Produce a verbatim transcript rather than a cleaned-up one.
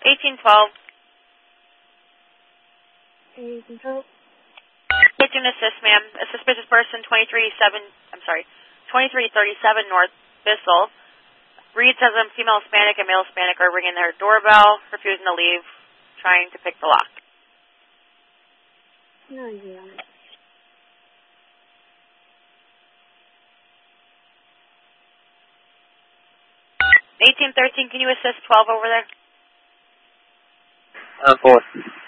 eighteen twelve. eighteen twelve. Kitchen assist, ma'am. A suspicious person, twenty-three seven. I'm sorry, twenty-three thirty-seven North Bissell. Reed says a female Hispanic and male Hispanic are ringing their doorbell, refusing to leave, trying to pick the lock. No idea. eighteen thirteen, can you assist twelve over there? Uh, four.